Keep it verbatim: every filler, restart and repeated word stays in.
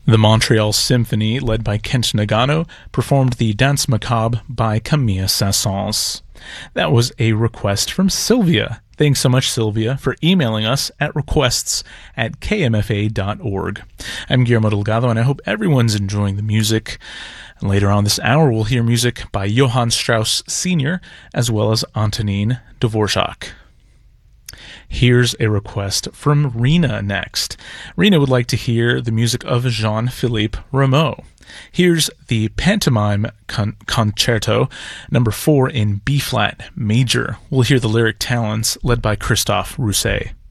The Montreal Symphony, led by Kent Nagano, performed the Danse Macabre by Camille Saint-Saëns. That was a request from Sylvia. Thanks so much, Sylvia, for emailing us at requests at k m f a dot org. I'm Guillermo Delgado, and I hope everyone's enjoying the music. And later on this hour, we'll hear music by Johann Strauss Senior as well as Antonin Dvorak. Here's a request from Rena next. Rena would like to hear the music of Jean-Philippe Rameau. Here's the Pantomime Con- Concerto, number four in B-flat major. We'll hear the lyric talents led by Christophe Rousset.